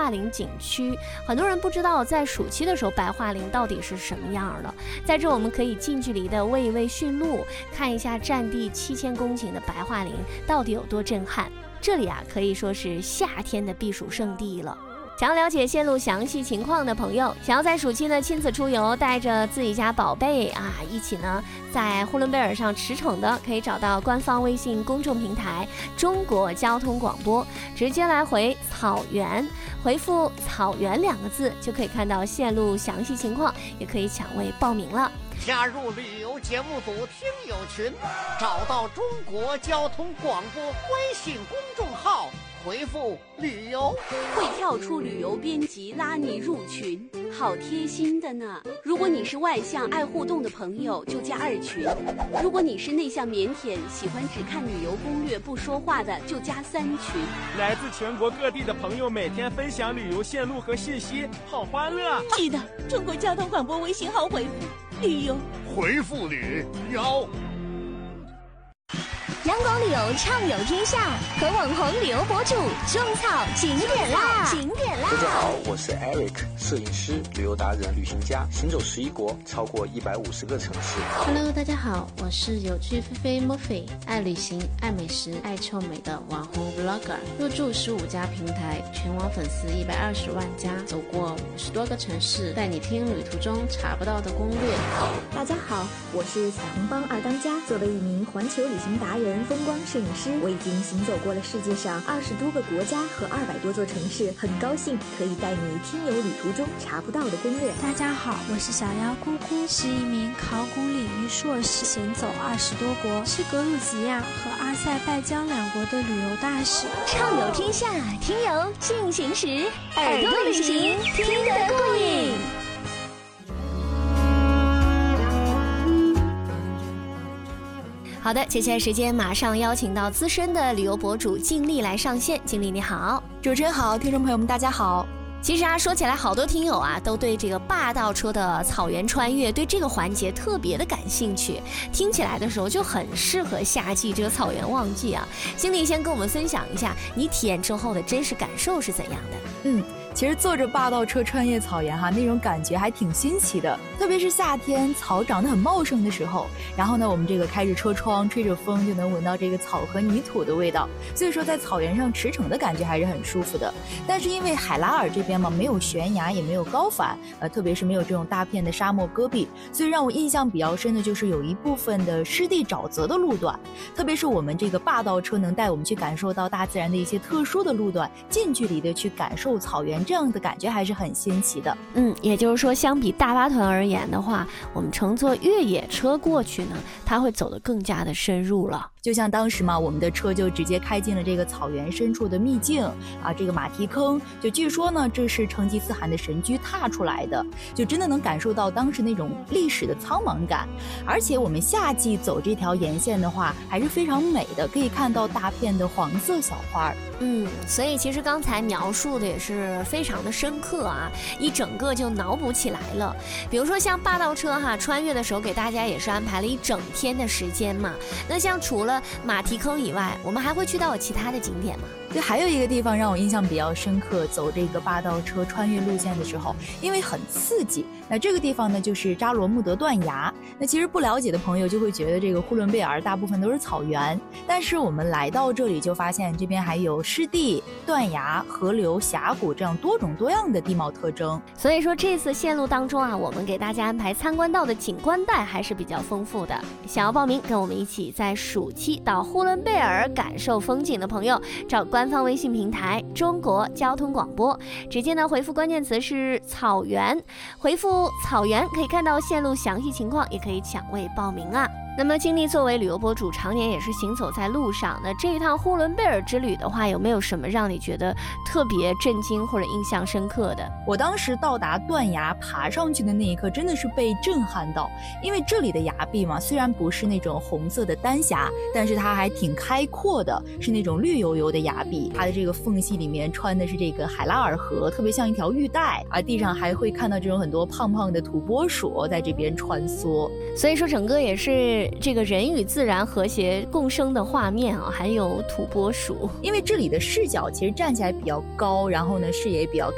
桦林景区。很多人不知道在暑期的时候白桦林到底是什么样的，在这我们可以近距离的喂一喂驯鹿，看一下占地7000公顷的白桦林到底有多震撼。这里啊可以说是夏天的避暑胜地了。想要了解线路详细情况的朋友，想要在暑期呢亲子出游，带着自己家宝贝啊一起呢在呼伦贝尔上驰骋的，可以找到官方微信公众平台中国交通广播，直接来回草原，回复草原2个字就可以看到线路详细情况，也可以抢位报名了。 加入旅游节目组听友群，找到中国交通广播微信公众号，回复旅游会跳出旅游编辑拉你入群，好贴心的呢。如果你是外向爱互动的朋友就加2群，如果你是内向腼腆喜欢只看旅游攻略不说话的就加3群。 来自全国各地的朋友每天分享旅游线路和信息，好欢乐。 记得中国交通广播微信号回复旅游， 回复旅游。 阳光旅游畅游天下，和网红旅游博主种草景点啦！ 大家好，我是 Eric， 摄影师、旅游达人、旅行家，行走11国，超过150个城市。 Hello， 大家好，我是有趣菲菲 Murphy， 爱旅行、爱美食、爱臭美的网红 Vlogger， 入驻15家平台，全网粉丝120万加，走过50多个城市，带你听旅途中查不到的攻略。 大家好，我是彩虹帮2当家，作为一名环球旅行达人、风光摄影师，我已经行走过了世界上20多个国家和200多座城市，很高兴可以带你听友旅途中查不到的攻略。 大家好，我是小妖姑姑，是一名考古领域硕士，行走20多国，是格鲁吉亚和阿塞拜疆2国的旅游大使。 畅游天下，听友进行时，耳朵旅行听得过瘾。 好的，接下来时间马上邀请到资深的旅游博主静丽来上线。静丽你好。 主持人好，听众朋友们大家好。 其实啊，说起来好多听友啊都对这个霸道车的草原穿越，对这个环节特别的感兴趣，听起来的时候就很适合夏季这个草原旺季啊。经理先跟我们分享一下你体验之后的真实感受是怎样的？ 其实坐着霸道车穿越草原哈，那种感觉还挺新奇的，特别是夏天草长得很茂盛的时候，然后呢我们这个开着车窗吹着风就能闻到这个草和泥土的味道，所以说在草原上驰骋的感觉还是很舒服的。但是因为海拉尔这边嘛没有悬崖也没有高反，特别是没有这种大片的沙漠戈壁，所以让我印象比较深的就是有一部分的湿地沼泽的路段，特别是我们这个霸道车能带我们去感受到大自然的一些特殊的路段，近距离的去感受草原，这样的感觉还是很新奇的。 也就是说相比大巴团而言的话，我们乘坐越野车过去呢，它会走得更加的深入了。 就像当时嘛，我们的车就直接开进了这个草原深处的秘境啊，这个马蹄坑，就据说呢这是成吉思汗的神驹踏出来的，就真的能感受到当时那种历史的苍茫感。而且我们夏季走这条沿线的话还是非常美的，可以看到大片的黄色小花。 所以其实刚才描述的也是非常的深刻啊，一整个就脑补起来了。比如说像霸道车哈，穿越的时候给大家也是安排了1整天的时间嘛。那像除了马蹄坑以外，我们还会去到其他的景点吗？ 对，还有一个地方让我印象比较深刻，走这个霸道车穿越路线的时候，因为很刺激。那这个地方呢，就是扎罗穆德断崖。那其实不了解的朋友就会觉得这个呼伦贝尔大部分都是草原，但是我们来到这里就发现这边还有湿地、断崖、河流、峡谷这样多种多样的地貌特征。 所以说这次线路当中啊，我们给大家安排参观到的景观带还是比较丰富的。想要报名跟我们一起在暑期到呼伦贝尔感受风景的朋友，找官方微信平台中国交通广播，直接呢回复关键词是草原，回复草原可以看到线路详细情况，也可以抢位报名啊。那么经历作为旅游博主常年也是行走在路上，那这一趟呼伦贝尔之旅的话，有没有什么让你觉得特别震惊或者印象深刻的？ 我当时到达断崖爬上去的那一刻真的是被震撼到，因为这里的崖壁嘛，虽然不是那种红色的丹霞，但是它还挺开阔的，是那种绿油油的崖壁，它的这个缝隙里面穿的是这个海拉尔河，特别像一条玉带啊，地上还会看到这种很多胖胖的土拨鼠在这边穿梭。 所以说整个也是这个人与自然和谐共生的画面啊，还有土拨鼠。 因为这里的视角其实站起来比较高，然后呢视野也比较